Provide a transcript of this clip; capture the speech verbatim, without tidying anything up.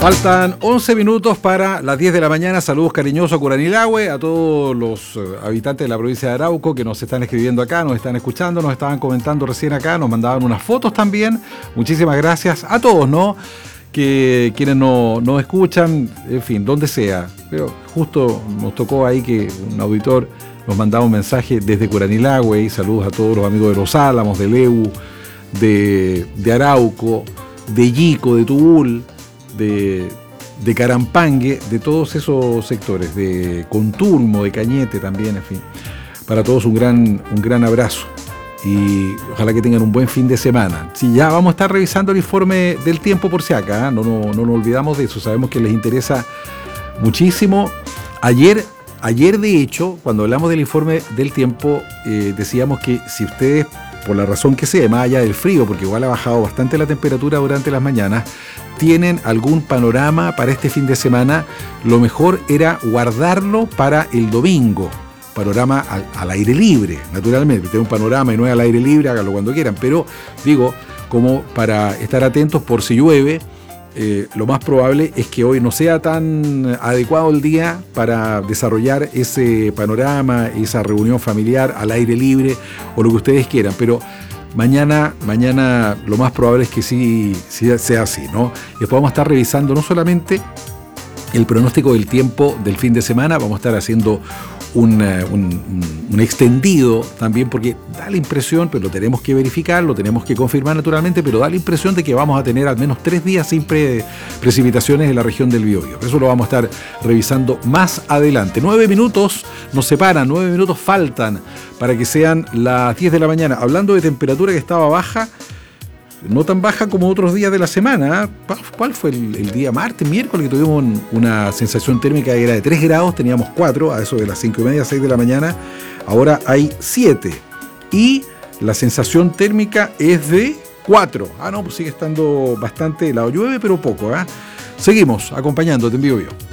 Faltan once minutos para las diez de la mañana. Saludos cariñosos a Curanilahue, a todos los habitantes de la provincia de Arauco que nos están escribiendo acá, nos están escuchando, nos estaban comentando recién acá, nos mandaban unas fotos también. Muchísimas gracias a todos, ¿no? Que quienes no, no escuchan, en fin, donde sea. Pero justo nos tocó ahí que un auditor nos mandaba un mensaje desde Curanilahue y saludos a todos los amigos de Los Álamos, de Leu, de, de Arauco, de Yico, de Tubul, de, de Carampangue, de todos esos sectores, de Contulmo, de Cañete también, en fin. Para todos un gran, un gran abrazo y ojalá que tengan un buen fin de semana. Sí, ya vamos a estar revisando el informe del tiempo por si acá, ¿eh? no, no, no nos olvidamos de eso, sabemos que les interesa muchísimo. Ayer, ayer de hecho, cuando hablamos del informe del tiempo, eh, decíamos que si ustedes, por la razón que sea, más allá del frío, porque igual ha bajado bastante la temperatura durante las mañanas, tienen algún panorama para este fin de semana, lo mejor era guardarlo para el domingo. Panorama al, al aire libre, naturalmente. Tener un panorama y no es al aire libre, háganlo cuando quieran, pero digo, como para estar atentos por si llueve, eh, lo más probable es que hoy no sea tan adecuado el día para desarrollar ese panorama, esa reunión familiar al aire libre o lo que ustedes quieran, pero Mañana, mañana lo más probable es que sí, sí sea así, ¿no? Y después vamos a estar revisando no solamente el pronóstico del tiempo del fin de semana, vamos a estar haciendo un, un, un extendido también, porque da la impresión, pero lo tenemos que verificar, lo tenemos que confirmar naturalmente, pero da la impresión de que vamos a tener al menos tres días sin pre, precipitaciones en la región del Biobío. Eso lo vamos a estar revisando más adelante. Nueve minutos nos separan, nueve minutos faltan para que sean las diez de la mañana. Hablando de temperatura que estaba baja, no tan baja como otros días de la semana. ¿Cuál fue el, el día martes, miércoles, que tuvimos una sensación térmica que era de tres grados? Teníamos cuatro, a eso de las cinco y media, seis de la mañana. Ahora hay siete. Y la sensación térmica es de cuatro. Ah, no, pues sigue estando bastante helado. Llueve, pero poco, ¿eh? Seguimos acompañándote en Biobío.